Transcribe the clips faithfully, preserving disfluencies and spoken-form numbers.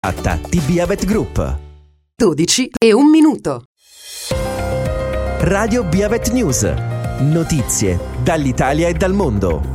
T B Avet Group. dodici e un minuto. Radio Biavet News. Notizie dall'Italia e dal mondo.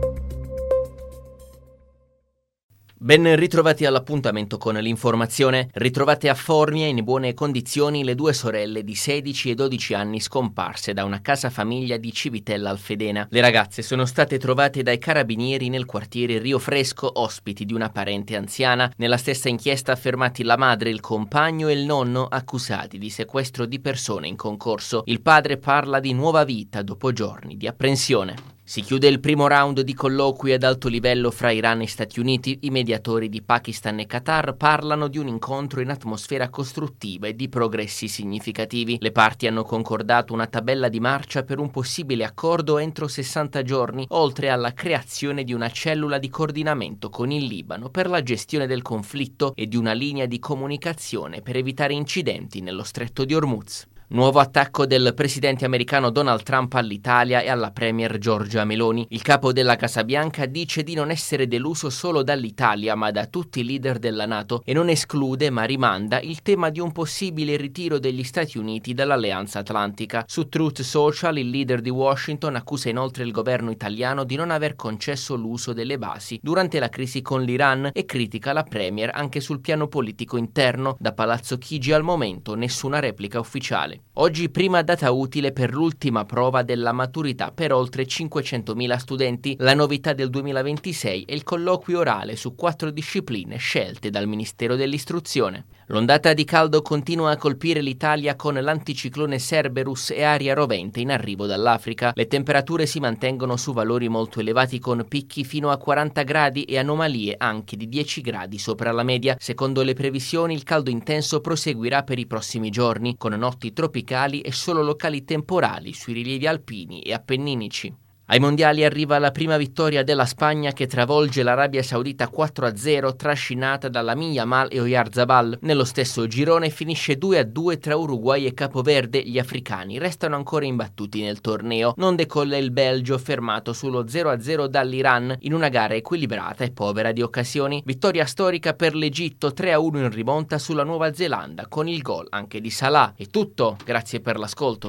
Ben ritrovati all'appuntamento con l'informazione. Ritrovate a Formia in buone condizioni le due sorelle di sedici e dodici anni scomparse da una casa famiglia di Civitella Alfedena. Le ragazze sono state trovate dai carabinieri nel quartiere Rio Fresco, ospiti di una parente anziana. Nella stessa inchiesta affermati la madre, il compagno e il nonno accusati di sequestro di persone in concorso. Il padre parla di nuova vita dopo giorni di apprensione. Si chiude il primo round di colloqui ad alto livello fra Iran e Stati Uniti. I mediatori di Pakistan e Qatar parlano di un incontro in atmosfera costruttiva e di progressi significativi. Le parti hanno concordato una tabella di marcia per un possibile accordo entro sessanta giorni, oltre alla creazione di una cellula di coordinamento con il Libano per la gestione del conflitto e di una linea di comunicazione per evitare incidenti nello stretto di Hormuz. Nuovo attacco del presidente americano Donald Trump all'Italia e alla premier Giorgia Meloni. Il capo della Casa Bianca dice di non essere deluso solo dall'Italia ma da tutti i leader della NATO e non esclude ma rimanda il tema di un possibile ritiro degli Stati Uniti dall'Alleanza Atlantica. Su Truth Social il leader di Washington accusa inoltre il governo italiano di non aver concesso l'uso delle basi durante la crisi con l'Iran e critica la premier anche sul piano politico interno. Da Palazzo Chigi al momento nessuna replica ufficiale. Oggi prima data utile per l'ultima prova della maturità per oltre cinquecentomila studenti. La novità del duemilaventisei è il colloquio orale su quattro discipline scelte dal Ministero dell'Istruzione. L'ondata di caldo continua a colpire l'Italia con l'anticiclone Cerberus e aria rovente in arrivo dall'Africa. Le temperature si mantengono su valori molto elevati con picchi fino a quaranta gradi e anomalie anche di dieci gradi sopra la media. Secondo le previsioni il caldo intenso proseguirà per i prossimi giorni con notti tropicali e solo locali temporali sui rilievi alpini e appenninici. Ai mondiali arriva la prima vittoria della Spagna che travolge l'Arabia Saudita quattro a zero trascinata da Lamine Yamal e Oyarzabal. Nello stesso girone finisce due a due tra Uruguay e Capoverde. Gli africani restano ancora imbattuti nel torneo. Non decolla il Belgio fermato sullo zero a zero dall'Iran in una gara equilibrata e povera di occasioni. Vittoria storica per l'Egitto tre a uno in rimonta sulla Nuova Zelanda con il gol anche di Salah. È tutto, grazie per l'ascolto.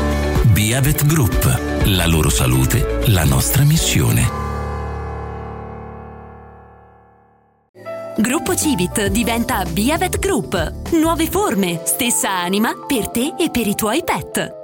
Biavet Group, la loro salute, la nostra missione. Gruppo Civit diventa Biavet Group. Nuove forme, stessa anima per te e per i tuoi pet.